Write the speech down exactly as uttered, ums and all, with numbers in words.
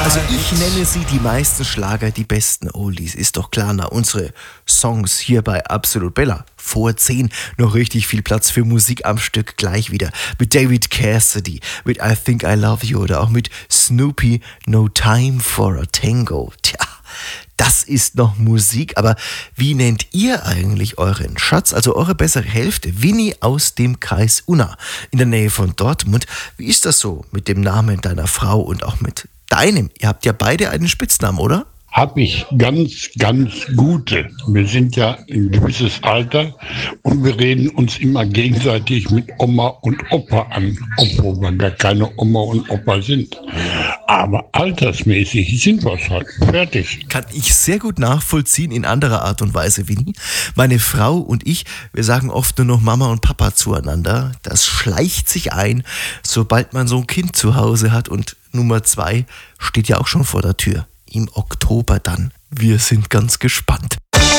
Also ich nenne sie die meisten Schlager, die besten Oldies. Ist doch klar, na, unsere Songs hier bei Absolut Bella. Vor zehn noch richtig viel Platz für Musik am Stück gleich wieder. Mit David Cassidy, mit I Think I Love You oder auch mit Snoopy, No Time for a Tango. Tja, das ist noch Musik, aber wie nennt ihr eigentlich euren Schatz, also eure bessere Hälfte? Winnie aus dem Kreis Unna in der Nähe von Dortmund. Wie ist das so mit dem Namen deiner Frau und auch mit deinem? Ihr habt ja beide einen Spitznamen, oder? Habe ich ganz, ganz gute. Wir sind ja ein gewisses Alter und wir reden uns immer gegenseitig mit Oma und Opa an, obwohl wir gar keine Oma und Opa sind. Aber altersmäßig sind wir schon fertig. Kann ich sehr gut nachvollziehen in anderer Art und Weise, Winnie. Meine Frau und ich, wir sagen oft nur noch Mama und Papa zueinander. Das schleicht sich ein, sobald man so ein Kind zu Hause hat, und Nummer zwei steht ja auch schon vor der Tür. Im Oktober dann. Wir sind ganz gespannt.